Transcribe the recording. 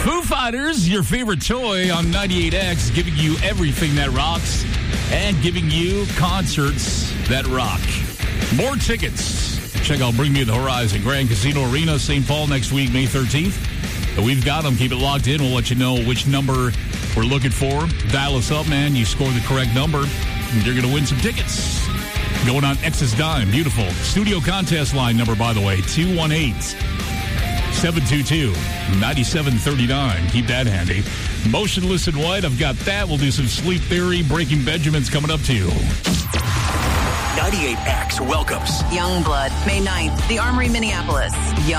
Foo Fighters, your favorite toy on 98X, giving you everything that rocks and giving you concerts that rock. More tickets. Check out Bring Me the Horizon, Grand Casino Arena, St. Paul next week, May 13th. We've got them. Keep it locked in. We'll let you know which number we're looking for. Dial us up, man. You score the correct number, and you're going to win some tickets. Going on X's Dime. Beautiful. Studio contest line number, by the way, 218-722-9739. Keep that handy. Motionless in White, I've got that. We'll do some Sleep Theory. Breaking Benjamin's coming up to you. 98X welcomes Youngblood, May 9th, the Armory, Minneapolis.